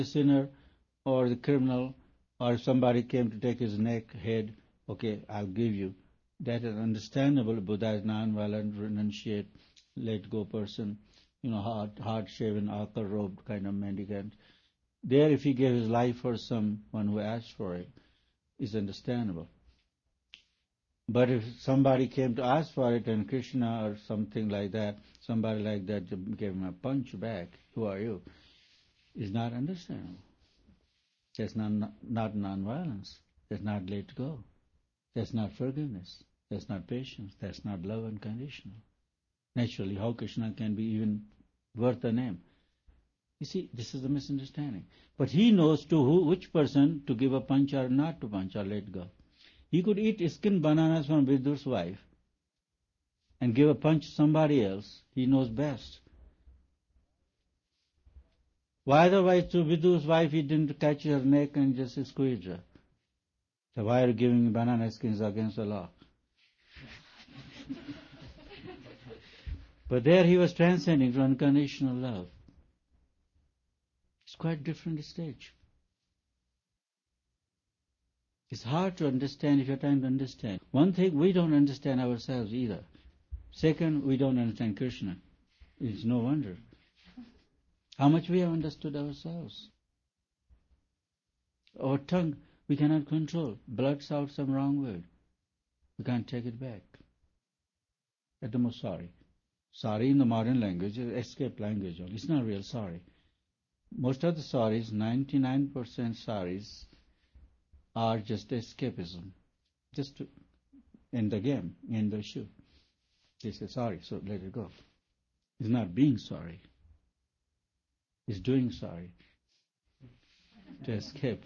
sinner or the criminal, or if somebody came to take his neck, head, okay, I'll give you. That is understandable. Buddha is non-violent, renunciate, let go person, hard-shaven, alcohol-robed kind of mendicant. There, if he gave his life for someone who asked for it, is understandable. But if somebody came to ask for it and Krishna or something like that, somebody like that gave him a punch back, who are you? Is not understandable. That's not non-violence. That's not let go. That's not forgiveness. That's not patience. That's not love unconditional. Naturally, how Krishna can be even worth a name? You see, this is a misunderstanding. But he knows to which person to give a punch or not to punch or let go. He could eat skinned bananas from Vidur's wife and give a punch to somebody else. He knows best. Why otherwise to Vidur's wife he didn't catch her neck and just squeeze her? So why are you giving banana skins against the law? But there he was transcending to unconditional love. It's quite different stage. It's hard to understand if you're trying to understand. One thing, we don't understand ourselves either. Second, we don't understand Krishna. It's no wonder. How much we have understood ourselves. Our tongue, we cannot control. Blurts out some wrong word. We can't take it back. At the most, sorry. Sorry in the modern language is escape language. It's not real sorry. Most of the sorries, 99% sorries, are just escapism. Just to end the game, end the issue. They say sorry, so let it go. It's not being sorry. It's doing sorry. To escape.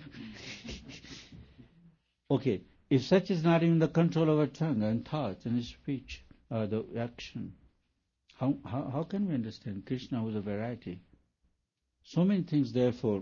Okay, if such is not in the control of our tongue and thoughts and speech or the action, how can we understand Krishna with a variety? So many things, therefore,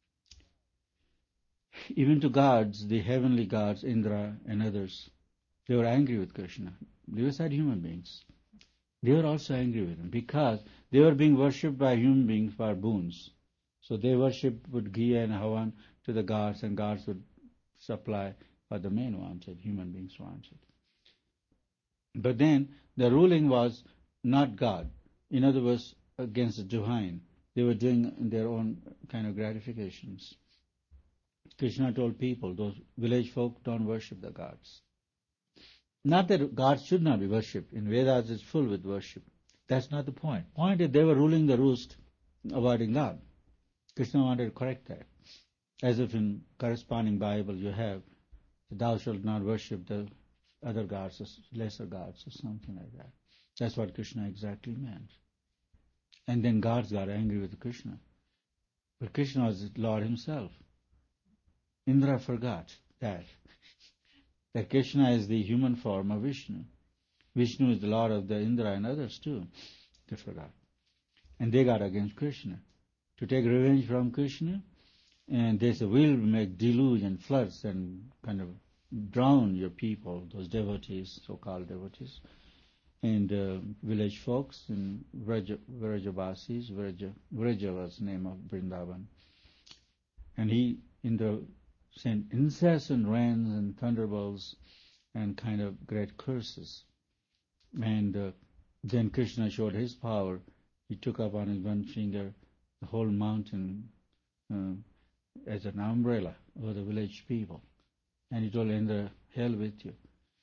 even to gods, the heavenly gods, Indra and others, they were angry with Krishna. They were sad human beings. They were also angry with him because they were being worshipped by human beings for boons. So they worshipped with ghee and havan to the gods, and gods would supply what the men wanted, human beings wanted. But then the ruling was not God. In other words, against the divine. They were doing their own kind of gratifications. Krishna told people, those village folk don't worship the gods. Not that gods should not be worshipped. In Vedas it's full with worship. That's not the point. Point is they were ruling the roost, avoiding God. Krishna wanted to correct that. As if in corresponding Bible you have, thou shalt not worship the other gods, or lesser gods, or something like that. That's what Krishna exactly meant. And then gods got angry with Krishna. But Krishna was the Lord himself. Indra forgot that Krishna is the human form of Vishnu. Vishnu is the Lord of the Indra and others too. They forgot. And they got against Krishna. To take revenge from Krishna, and they said, we'll make deluge and floods and kind of drown your people, those devotees, so-called devotees, and village folks, and Vrajabasis. Vraja was the name of Vrindavan. And he, sent incessant rains and thunderbolts and kind of great curses. And then Krishna showed his power. He took up on his one finger the whole mountain as an umbrella over the village people. And he told Indra, hell with you.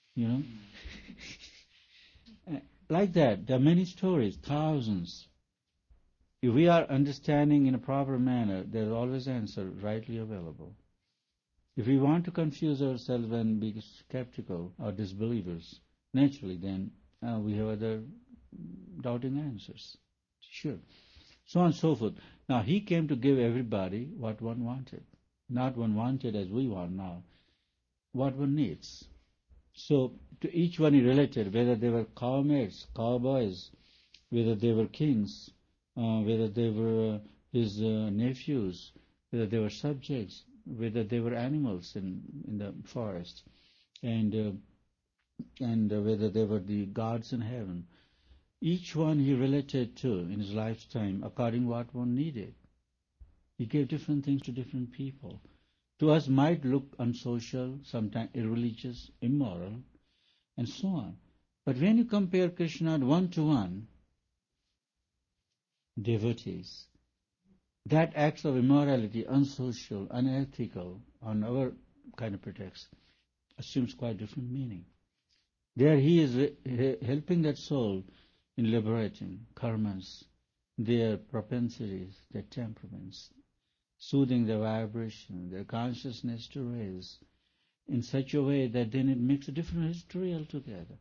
Like that, there are many stories, thousands. If we are understanding in a proper manner, there is always answer rightly available. If we want to confuse ourselves and be skeptical or disbelievers, naturally then we have other doubting answers. Sure. So on and so forth. Now he came to give everybody what one wanted. Not one wanted as we want now. What one needs. So to each one he related, whether they were cowmates, cowboys, whether they were kings, whether they were his nephews, whether they were subjects, whether they were animals in the forest, and whether they were the gods in heaven. Each one he related to in his lifetime according to what one needed. He gave different things to different people. To us might look unsocial, sometimes irreligious, immoral, and so on. But when you compare Krishna one-to-one devotees, that acts of immorality, unsocial, unethical, on our kind of pretext, assumes quite different meaning. There he is helping that soul in liberating karmas, their propensities, their temperaments, soothing their vibration, their consciousness to raise in such a way that then it makes a different history altogether.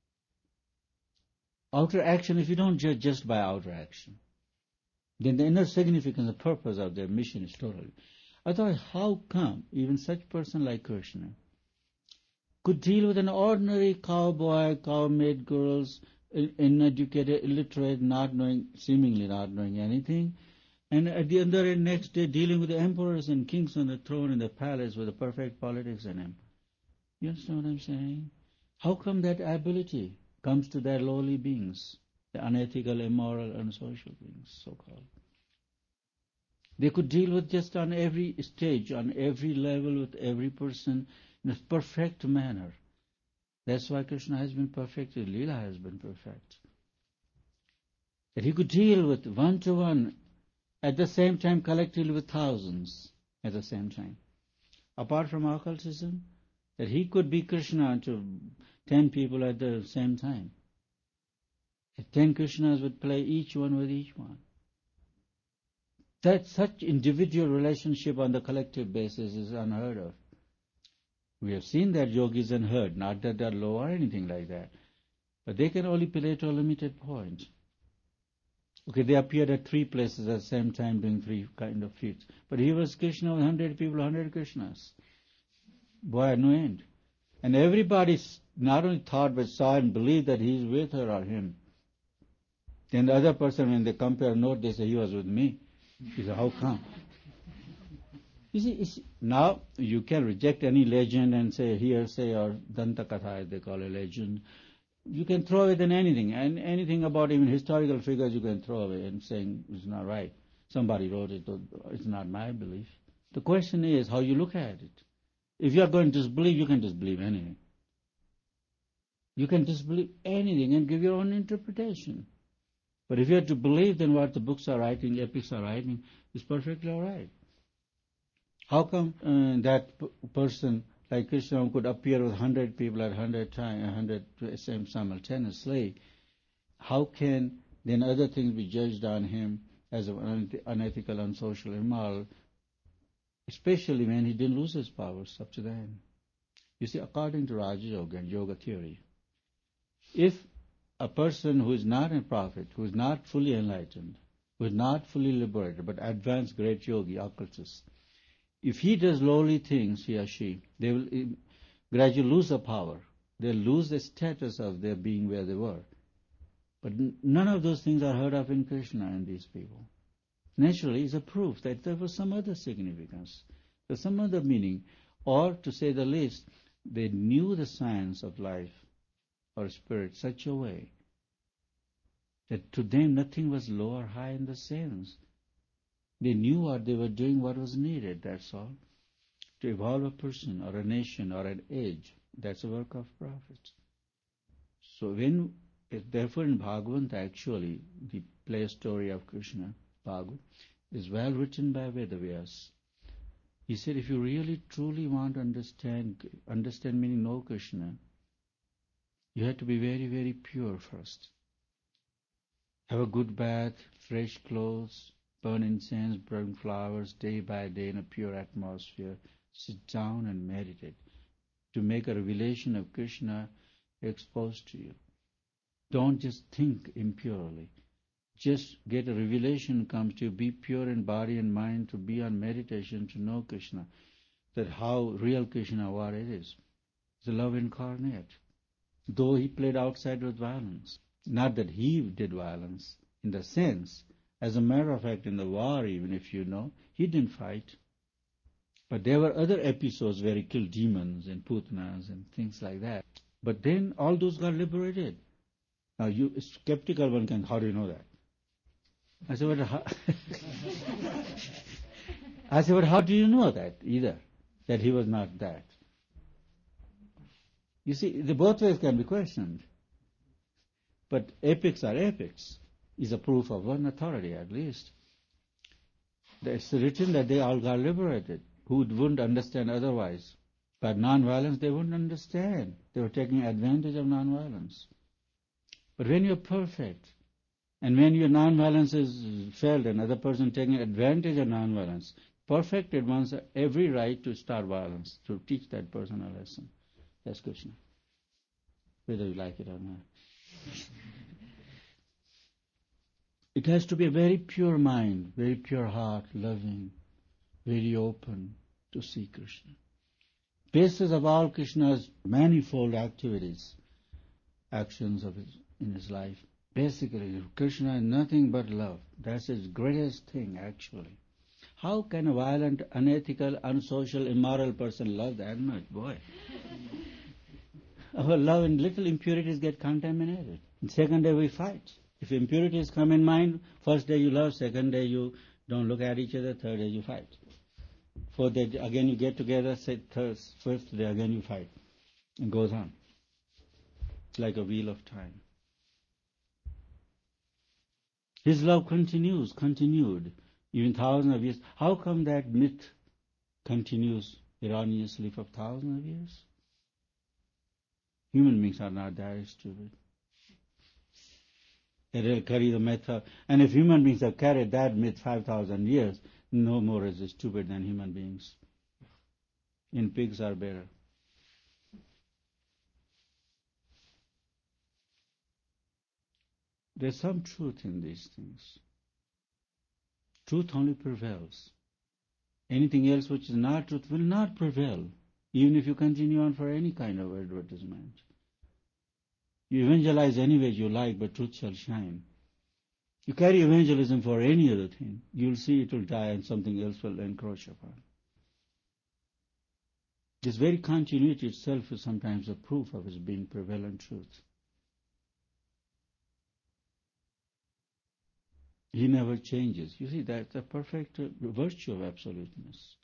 Outer action, if you don't judge just by outer action, then the inner significance, the purpose of their mission is totally. Otherwise, how come even such person like Krishna could deal with an ordinary cowboy, cow-maid girls, uneducated, illiterate, seemingly not knowing anything, and at the other end, next day, dealing with the emperors and kings on the throne in the palace with the perfect politics in him. You understand what I'm saying? How come that ability comes to their lowly beings, the unethical, immoral, unsocial beings, so-called? They could deal with just on every stage, on every level, with every person in a perfect manner. That's why Krishna has been perfected, Leela has been perfect. That he could deal with one-to-one, at the same time collectively with thousands at the same time. Apart from occultism, that he could be Krishna to 10 people at the same time. 10 Krishnas would play each one with each one. That such individual relationship on the collective basis is unheard of. We have seen that yogis unheard, not that they're low or anything like that, but they can only play to a limited point. Okay, they appeared at 3 places at the same time doing 3 kind of feats. But he was Krishna with 100 people, 100 Krishnas. Boy, no end. And everybody not only thought but saw and believed that he's with her or him. Then the other person, when they compare note, they say, he was with me. He said, how come? You see, now you can reject any legend and say hearsay or Danta Katha, as they call a legend. You can throw away than anything, and anything about even historical figures you can throw away and saying it's not right. Somebody wrote it, it's not my belief. The question is how you look at it. If you are going to disbelieve, you can disbelieve anything. You can disbelieve anything and give your own interpretation. But if you have to believe, then what the books are writing, epics are writing, is perfectly all right. How come that person like Krishna could appear with 100 people at 100 times, 100 simultaneously? How can then other things be judged on him as unethical, unsocial, immoral, especially when he didn't lose his powers up to then? You see, according to Raja Yoga and Yoga theory, if a person who is not a prophet, who is not fully enlightened, who is not fully liberated, but advanced great yogi, occultist, if he does lowly things, he or she, they will gradually lose the power. They'll lose the status of their being where they were. But none of those things are heard of in Krishna and these people. Naturally, it's a proof that there was some other significance, there's some other meaning, or to say the least, they knew the science of life or spirit such a way that to them nothing was low or high in the sense. They knew what they were doing, what was needed, that's all. To evolve a person or a nation or an age, that's the work of prophets. So therefore in Bhagavad, actually, the play story of Krishna, Bhagavad, is well written by Vedavyas. He said, if you really truly want to understand meaning know Krishna, you have to be very, very pure first. Have a good bath, fresh clothes, burn incense, burn flowers day by day in a pure atmosphere. Sit down and meditate to make a revelation of Krishna exposed to you. Don't just think impurely. Just get a revelation comes to you. Be pure in body and mind, to be on meditation, to know Krishna. That how real Krishna, what it is. It's a love incarnate. Though he played outside with violence. Not that he did violence, in the sense, as a matter of fact, in the war, even if you know, he didn't fight. But there were other episodes where he killed demons and putnas and things like that. But then all those got liberated. Now, a skeptical one can, how do you know that? I said, I said, but how do you know that either? That he was not that? You see, the both ways can be questioned. But epics are epics. Is a proof of one authority at least. It's written that they all got liberated. Who wouldn't understand otherwise? But non-violence they wouldn't understand. They were taking advantage of non-violence. But when you're perfect, and when your non-violence is felt, another person taking advantage of non-violence, perfected ones have every right to start violence, to teach that person a lesson. That's Krishna. Whether you like it or not. It has to be a very pure mind, very pure heart, loving, very open to see Krishna. Basis of all Krishna's manifold activities, actions in his life. Basically, Krishna is nothing but love. That's his greatest thing, actually. How can a violent, unethical, unsocial, immoral person love that much? Boy. Our love and little impurities get contaminated. And second day we fight. If impurities come in mind, first day you love, second day you don't look at each other, third day you fight. Fourth day again you get together, fifth day again you fight. It goes on. It's like a wheel of time. His love continued, even thousands of years. How come that myth continues erroneously for thousands of years? Human beings are not that stupid. They'll carry the myth of, and if human beings have carried that myth 5,000 years, no more is stupid than human beings. And pigs are better. There's some truth in these things. Truth only prevails. Anything else which is not truth will not prevail, even if you continue on for any kind of advertisement. You evangelize any way you like, but truth shall shine. You carry evangelism for any other thing, you'll see it will die and something else will encroach upon. This very continuity itself is sometimes a proof of its being prevalent truth. He never changes. You see, that's the perfect virtue of absoluteness.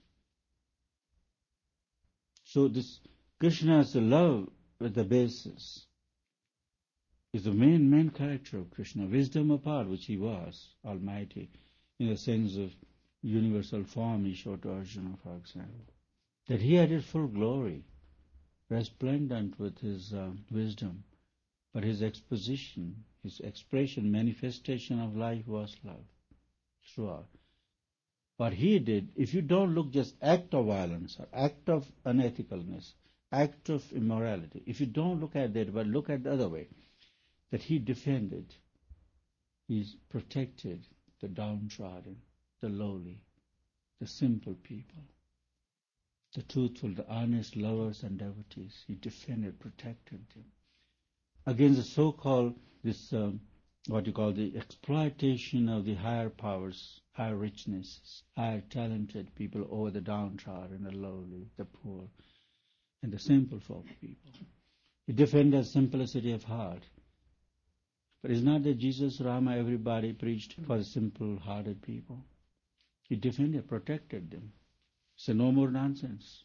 So this Krishna's love at the basis is the main character of Krishna. Wisdom apart, which he was, almighty, in the sense of universal form he showed to Arjuna, for example. That he had his full glory, resplendent with his wisdom, but his exposition, his expression, manifestation of life was love throughout. What he did, if you don't look just act of violence, or act of unethicalness, act of immorality, if you don't look at that, but look at the other way, that he defended, he protected the downtrodden, the lowly, the simple people, the truthful, the honest lovers and devotees. He defended, protected them against the so-called, what you call the exploitation of the higher powers, higher richnesses, higher talented people over the downtrodden, the lowly, the poor, and the simple folk people. He defended simplicity of heart. But it's not that Jesus, Rama, everybody preached for the simple-hearted people. He defended, protected them. So no more nonsense.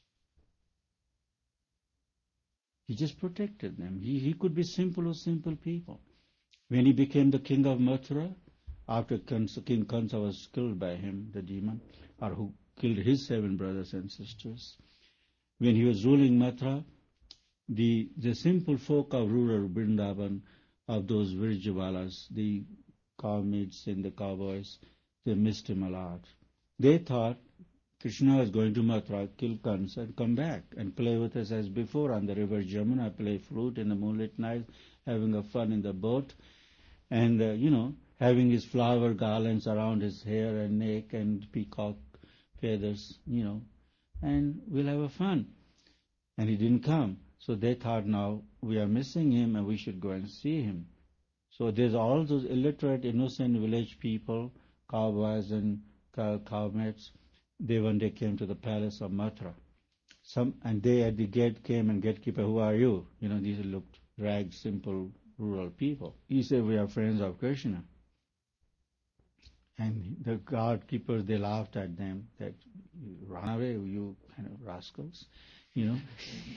He just protected them. He could be simple of simple people. When he became the king of Mathura, after King Kansa was killed by him, the demon, or who killed his 7 brothers and sisters, when he was ruling Mathura, the simple folk of rural Vrindavan, of those Virjavalas, the cowmaids and the cowboys, they missed him a lot. They thought Krishna was going to Mathura, kill Kansa, and come back and play with us as before on the river Jamuna, play flute in the moonlit night, having a fun in the boat, and, having his flower garlands around his hair and neck and peacock feathers, and we'll have a fun. And he didn't come. So they thought, now we are missing him and we should go and see him. So there's all those illiterate, innocent village people, cowboys and cowmaids. They one day came to the palace of Mathura. And they at the gate came, and gatekeeper, who are you? These looked ragged, simple, rural people. He said, we are friends of Krishna. And the guard keepers, they laughed at them that you run away, you kind of rascals, you know.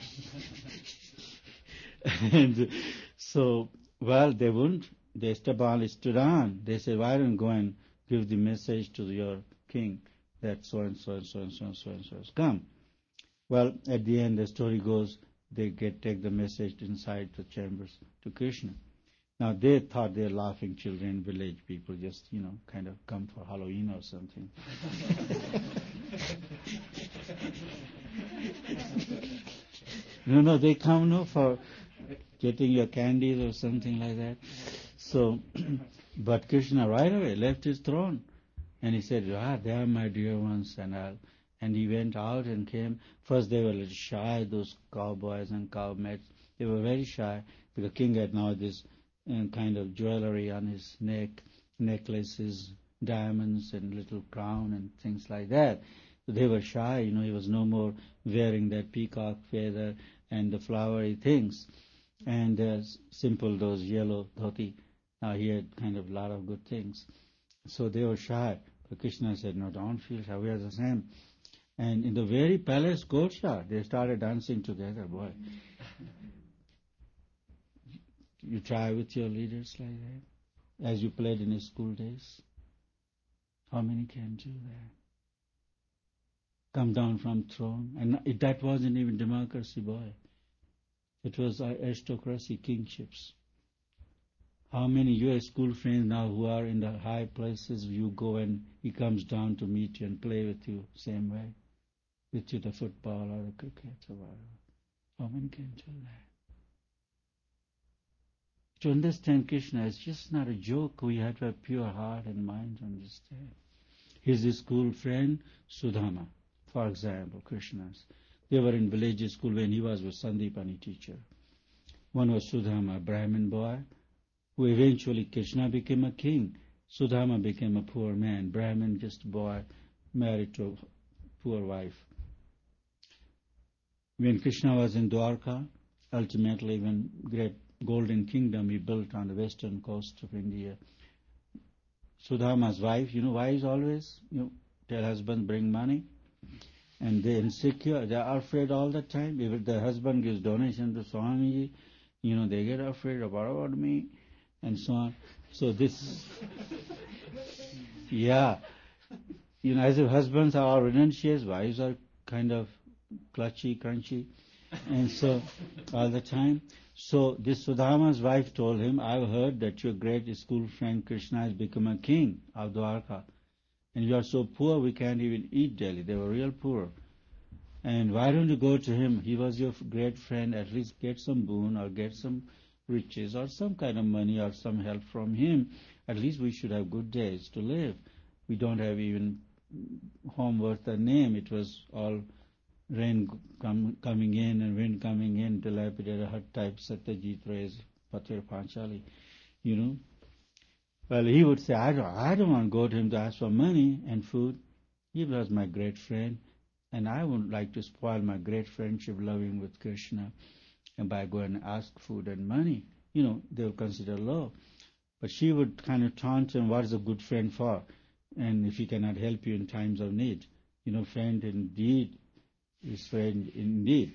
And so, well, they wouldn't. The Esteban stood on. They said, why don't you go and give the message to your king that so and so and so and so and so and so has come. Well, at the end, the story goes, they take the message inside the chambers to Krishna. Now, they thought they were laughing children, village people, just, kind of come for Halloween or something. No, they come for getting your candies or something like that. So, but Krishna right away left his throne. And he said, they are my dear ones, and he went out and came. First they were a little shy, those cowboys and cowmaids. They were very shy. The king had now this kind of jewelry on his neck, necklaces, diamonds, and little crown and things like that. So they were shy, he was no more wearing that peacock feather and the flowery things. And simple, those yellow dhoti. Now he had kind of a lot of good things. So they were shy. But Krishna said, no, don't feel shy, we are the same. And in the very palace courtyard, they started dancing together, boy. You try with your leaders like that, as you played in your school days. How many can do that? Come down from throne. And that wasn't even democracy, boy. It was aristocracy, kingships. How many U.S. school friends now who are in the high places, you go and he comes down to meet you and play with you same way, with you the football or the cricket or whatever. How many can do that? To understand Krishna, it's just not a joke. We have to have pure heart and mind to understand. His school friend, Sudama, for example, Krishna's. They were in village school when he was with Sandipani teacher. One was Sudama, a Brahmin boy, who eventually Krishna became a king. Sudama became a poor man, Brahmin, just a boy, married to a poor wife. When Krishna was in Dwarka, ultimately when great golden kingdom he built on the western coast of India, Sudama's wife, wives always, tell husband bring money, and they're insecure, they are afraid all the time. If the husband gives donation to Swamiji, they get afraid of what about me, and so on. So this, as if husbands are all renunciates, wives are kind of clutchy, crunchy, and so all the time. So this Sudama's wife told him, I've heard that your great school friend Krishna has become a king of Dwarka, and you are so poor we can't even eat daily. They were real poor. And why don't you go to him? He was your great friend. At least get some boon or get some riches or some kind of money or some help from him. At least we should have good days to live. We don't have even home worth a name. It was all rain coming in and wind coming in, dilapidated hut type, Satyajit Ray's Patir Panchali, Well, he would say, I don't want to go to him to ask for money and food. He was my great friend, and I wouldn't like to spoil my great friendship loving with Krishna and by going and ask food and money. They would consider low. But she would kind of taunt him, what is a good friend for? And if he cannot help you in times of need, friend indeed is friend indeed.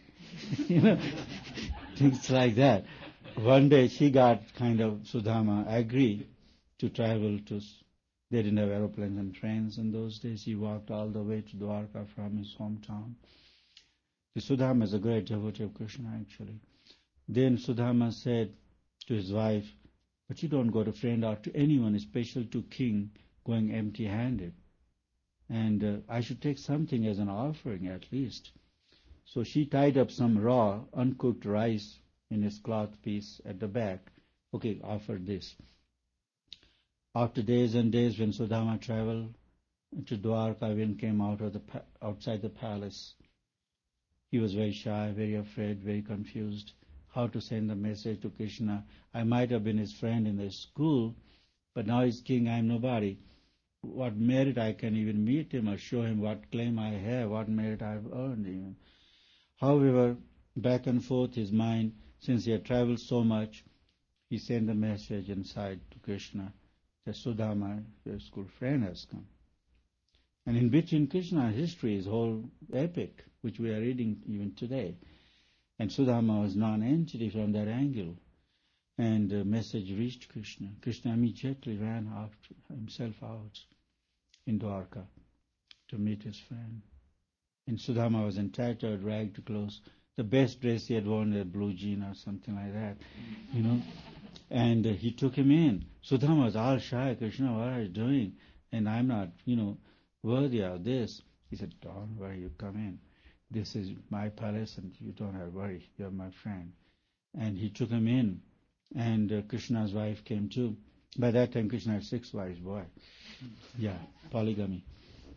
Things like that. One day she got kind of, Sudama agreed to travel to, they didn't have aeroplanes and trains in those days. He walked all the way to Dwarka from his hometown. The Sudama is a great devotee of Krishna actually. Then Sudama said to his wife, but you don't go to friend or to anyone, especially to king, going empty-handed. And I should take something as an offering at least. So she tied up some raw, uncooked rice in his cloth piece at the back. Okay, offered this. After days and days, when Sudama traveled to Dwarka, when came out of outside the palace, he was very shy, very afraid, very confused. How to send the message to Krishna? I might have been his friend in the school, but now he's king, I'm nobody. What merit I can even meet him or show him what claim I have, what merit I've earned even. However, back and forth his mind, since he had traveled so much, he sent the message inside to Krishna. that Sudama, your school friend, has come. And in between Krishna's history is whole epic, which we are reading even today. And Sudama was non-entity from that angle. And the message reached Krishna. Krishna immediately ran himself out in Dwarka to meet his friend. And Sudama was in tattered, ragged clothes. The best dress he had worn, a blue jean or something like that, And he took him in. Sudama was all shy. Krishna, what are you doing? And I'm not, worthy of this. He said, don't worry, you come in. This is my palace and you don't have to worry. You're my friend. And he took him in. And Krishna's wife came too. By that time, Krishna had 6 wives, boy. Yeah, polygamy.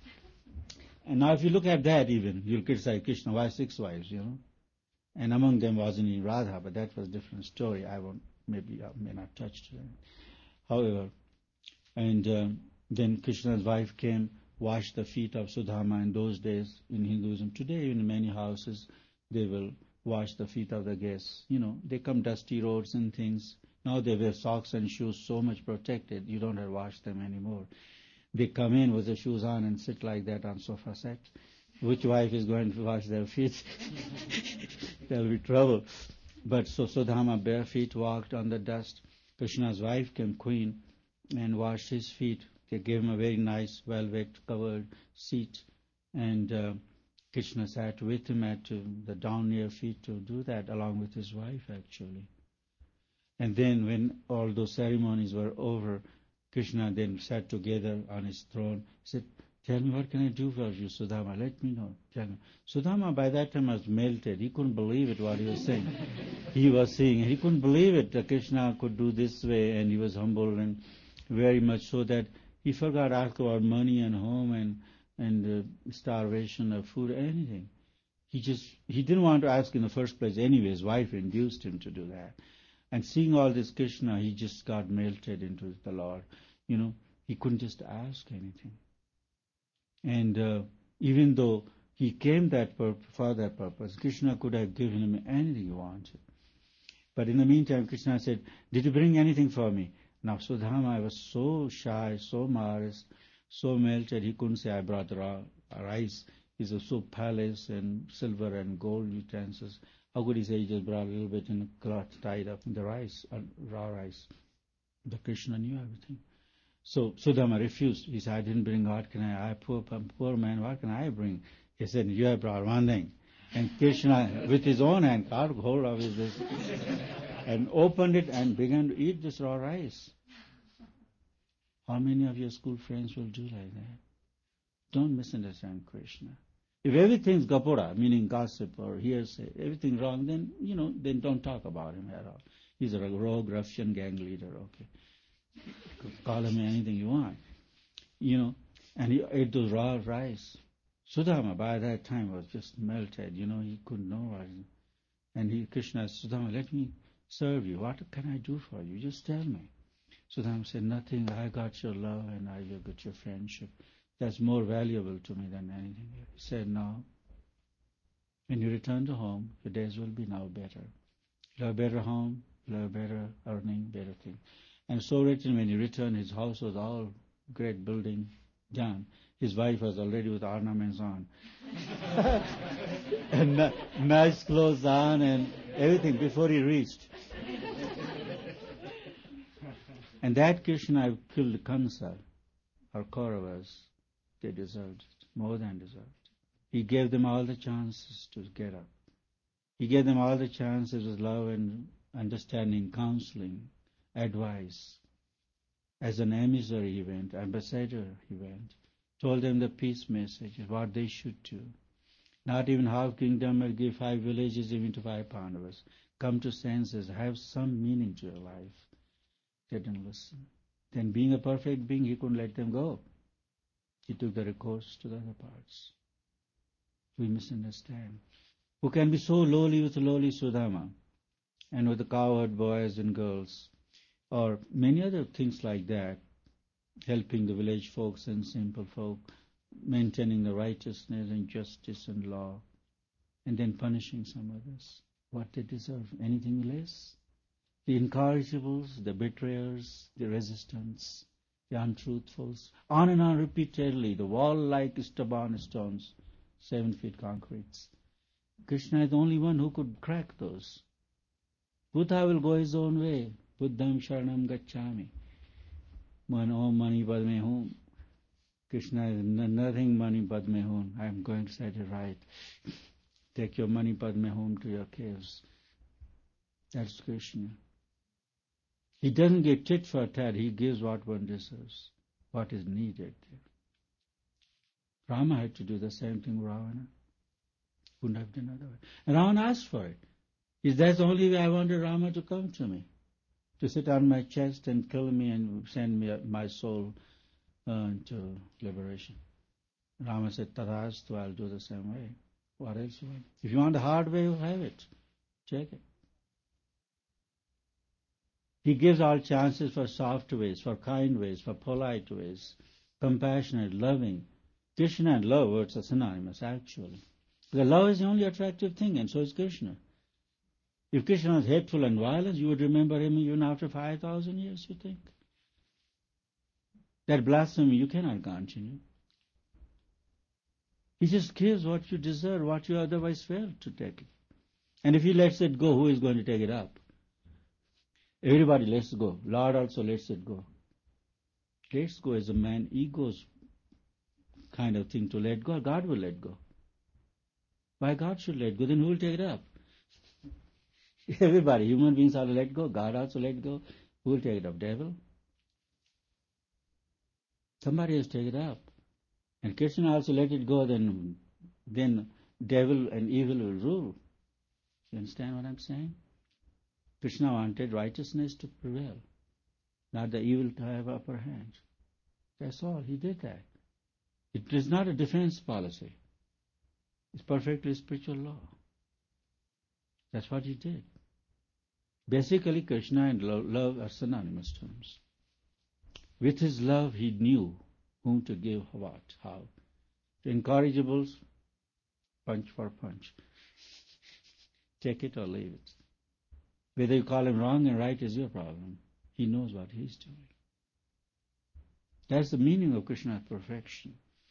And now if you look at that even, you'll criticize Krishna, why 6 wives, And among them wasn't even Radha, but that was a different story. I may not touch today. However, and then Krishna's wife came, washed the feet of Sudama in those days in Hinduism. Today, even in many houses, they will wash the feet of the guests. They come dusty roads and things. Now they wear socks and shoes so much protected, you don't have to wash them anymore. They come in with the shoes on and sit like that on sofa set. Which wife is going to wash their feet? There'll be trouble. But so Sudama bare feet walked on the dust. Krishna's wife came, queen, and washed his feet. They gave him a very nice velvet-covered seat. And Krishna sat with him at the down near feet to do that, along with his wife, actually. And then when all those ceremonies were over, Krishna then sat together on his throne. He said, tell me, what can I do for you, Sudama? Let me know. Tell me. Sudama by that time was melted. He couldn't believe it, what he was saying. He was saying, he couldn't believe it, that Krishna could do this way, and he was humble and very much so that he forgot to ask about money and home and starvation of food, anything. He didn't want to ask in the first place anyway. His wife induced him to do that. And seeing all this Krishna, he just got melted into the Lord. He couldn't just ask anything. And even though he came for that purpose, Krishna could have given him anything he wanted. But in the meantime, Krishna said, did you bring anything for me? Now Sudama was so shy, so modest, so melted, he couldn't say, I brought raw rice. He's a soup palace and silver and gold utensils. How could he say he just brought a little bit in a cloth tied up in the rice, raw rice? But Krishna knew everything. So Sudama refused. He said, I didn't bring, what can I poor man, what can I bring? He said, you have brought one thing. And Krishna, with his own hand, caught hold of this and opened it and began to eat this raw rice. How many of your school friends will do like that? Don't misunderstand Krishna. If everything's gapura, meaning gossip or hearsay, everything wrong, then, then don't talk about him at all. He's a rogue Russian gang leader, okay. Call him anything you want, and he ate those raw rice. Sudama by that time was just melted, he couldn't know what. And Krishna said, Sudama, let me serve you. What can I do for you? Just tell me. Sudama said, nothing. I got your love and I got your friendship. That's more valuable to me than anything. He said, no. When you return to home, your days will be now better. You'll have a better home, you'll have better earning, better thing. And so written, when he returned, his house was all great building done. His wife was already with ornaments on. And nice clothes on and everything before he reached. And that Krishna killed Kamsa, or Kauravas. They deserved it, more than deserved. He gave them all the chances to get up. He gave them all the chances with love and understanding, counseling, advice. As an emissary he went, ambassador he went, told them the peace message, what they should do. Not even half kingdom will give 5 villages even to 5 Pandavas. Come to senses, have some meaning to your life. They didn't listen. Then being a perfect being, he couldn't let them go. He took the recourse to the other parts. We misunderstand. Who can be so lowly with lowly Sudama and with the cowherd boys and girls, or many other things like that, helping the village folks and simple folk, maintaining the righteousness and justice and law, and then punishing some others, what they deserve, anything less? The incorrigibles, the betrayers, the resistants, the untruthfuls. On and on repeatedly, the wall-like stubborn stones, 7 feet concretes. Krishna is the only one who could crack those. Buddha will go his own way. Buddham sharanam gacchami. Man om mani padme hum. Krishna is nothing mani padme hum. I am going to set it right. Take your mani padme home to your caves. That's Krishna. He doesn't give tit for tat. He gives what one deserves, what is needed. Rama had to do the same thing with Ravana. Couldn't have done otherwise. And Ravana asked for it. That's the only way I wanted Rama to come to me, to sit on my chest and kill me and send me my soul to liberation. Rama said, Tadastu, I'll do the same way. What else you want? If you want the hard way, you have it. Check it. He gives all chances for soft ways, for kind ways, for polite ways, compassionate, loving. Krishna and love words are synonymous, actually. The love is the only attractive thing, and so is Krishna. If Krishna was hateful and violent, you would remember him even after 5,000 years, you think? That blasphemy you cannot continue. He just gives what you deserve, what you otherwise failed to take. And if he lets it go, who is going to take it up? Everybody lets go. Lord also lets it go. Lets go is a man ego's kind of thing to let go. God will let go. Why God should let go? Then who will take it up? Everybody, human beings are let go. God also let go. Who will take it up? Devil? Somebody has taken it up. And Krishna also let it go, then devil and evil will rule. You understand what I'm saying? Krishna wanted righteousness to prevail, not the evil to have upper hand. That's all. He did that. It is not a defense policy. It's perfectly spiritual law. That's what he did. Basically, Krishna and love are synonymous terms. With his love, he knew whom to give what, how. The incorrigibles, punch for punch. Take it or leave it. Whether you call him wrong and right is your problem. He knows what he's doing. That's the meaning of Krishna's perfection.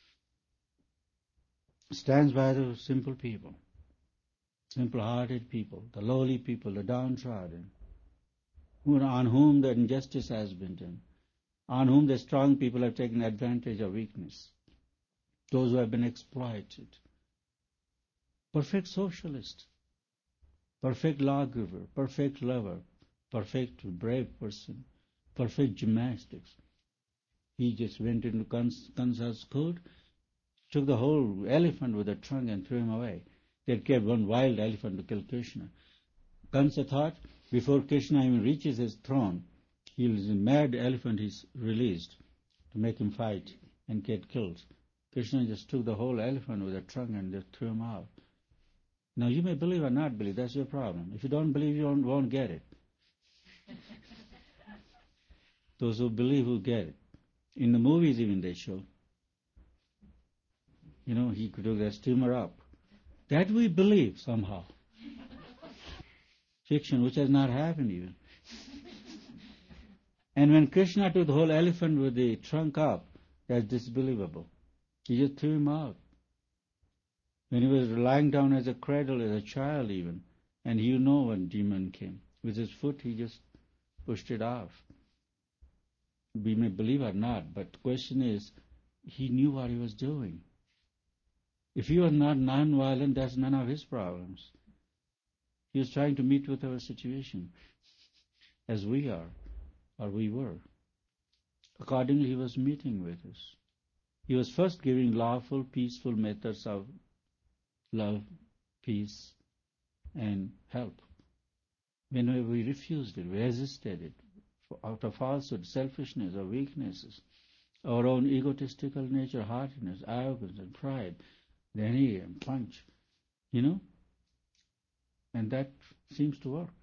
Stands by the simple people, simple-hearted people, the lowly people, the downtrodden, on whom the injustice has been done, on whom the strong people have taken advantage of weakness, those who have been exploited. Perfect socialist, perfect lawgiver, perfect lover, perfect brave person, perfect gymnastics. He just went into Kansa's court, took the whole elephant with a trunk and threw him away. They had kept one wild elephant to kill Krishna. Kansa thought, before Krishna even reaches his throne, he was a mad elephant he's released to make him fight and get killed. Krishna just took the whole elephant with a trunk and just threw him out. Now you may believe or not believe, that's your problem. If you don't believe, you won't get it. Those who believe will get it. In the movies even they show. He could do the steamer up. That we believe somehow. Fiction, which has not happened even. And when Krishna took the whole elephant with the trunk up, that's disbelievable. He just threw him out. When he was lying down as a cradle, as a child even, and when demon came. With his foot, he just pushed it off. We may believe or not, but the question is, he knew what he was doing. If he was not non-violent, that's none of his problems. He was trying to meet with our situation, as we are, or we were. Accordingly, he was meeting with us. He was first giving lawful, peaceful methods of love, peace, and help. When we refused it, resisted it, out of falsehood, selfishness, or weaknesses, our own egotistical nature, haughtiness, arrogance, and pride, then he punch, and that seems to work.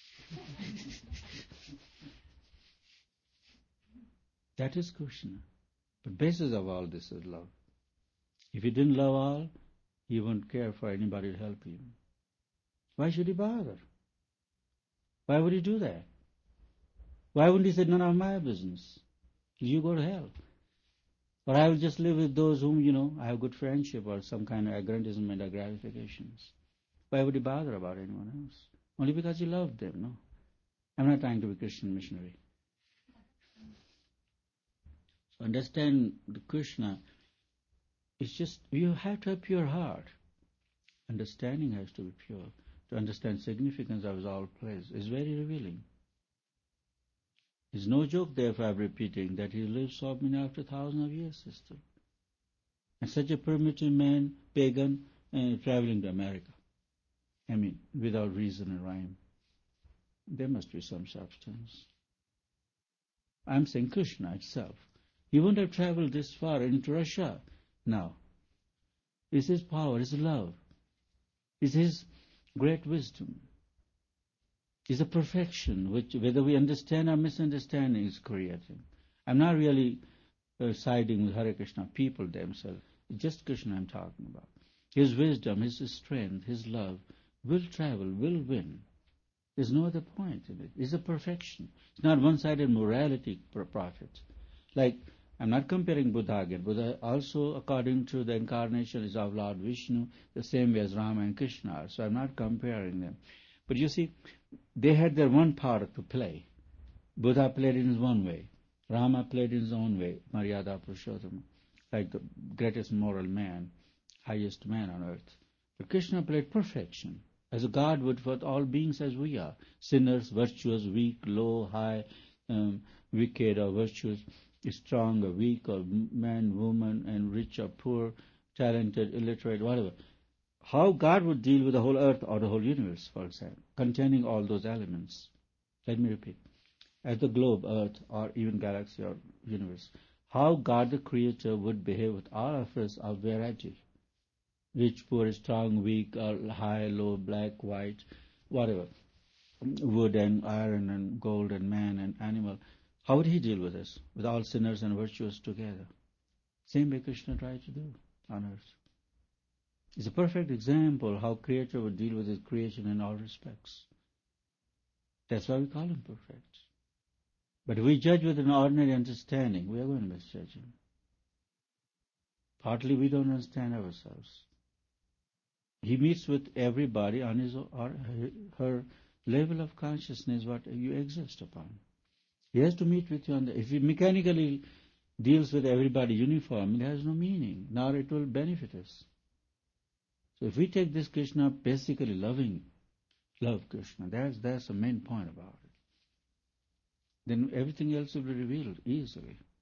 That is Krishna. The basis of all this is love. If he didn't love all, he wouldn't care for anybody to help him. Why should he bother? Why would he do that? Why wouldn't he say, none of my business? You go to hell. Or I will just live with those whom, I have good friendship or some kind of aggrandizement or gratifications. Why would you bother about anyone else? Only because you love them, no? I'm not trying to be Christian missionary. So understand the Krishna, it's just, you have to have pure heart. Understanding has to be pure. To understand significance of his all place is very revealing. It's no joke, therefore, I'm repeating that he lived so many after thousands of years, sister. And such a primitive man, pagan, traveling to America. I mean, without reason and rhyme. There must be some substance. I'm saying Krishna itself. He wouldn't have traveled this far into Russia now. It's his power, his love. It's his great wisdom. It's a perfection which, whether we understand or misunderstanding, is creating. I'm not really siding with Hare Krishna people themselves. It's just Krishna I'm talking about. His wisdom, his strength, his love will travel, will win. There's no other point in it. It's a perfection. It's not one-sided morality prophet. Like, I'm not comparing Buddha again. Buddha also, according to the incarnation, is of Lord Vishnu, the same way as Rama and Krishna are. So I'm not comparing them. But you see, they had their one part to play. Buddha played in his one way. Rama played in his own way, Maryada Purushottam, like the greatest moral man, highest man on earth. But Krishna played perfection, as a God would for all beings as we are. Sinners, virtuous, weak, low, high, wicked or virtuous, strong or weak, or man, woman, and rich or poor, talented, illiterate, whatever. How God would deal with the whole earth or the whole universe, for example, containing all those elements. Let me repeat. As the globe, earth, or even galaxy or universe, how God the Creator would behave with all of us of variety. Rich, poor, strong, weak, or high, low, black, white, whatever. Wood and iron and gold and man and animal. How would he deal with us? With all sinners and virtuous together. Same way Krishna tried to do on earth. It's a perfect example how Creator would deal with his creation in all respects. That's why we call him perfect. But if we judge with an ordinary understanding, we are going to misjudge him. Partly we don't understand ourselves. He meets with everybody on his or her level of consciousness, what you exist upon. He has to meet with you on the. If he mechanically deals with everybody uniformly, it has no meaning, nor it will benefit us. So if we take this Krishna basically love Krishna, that's the main point about it. Then everything else will be revealed easily.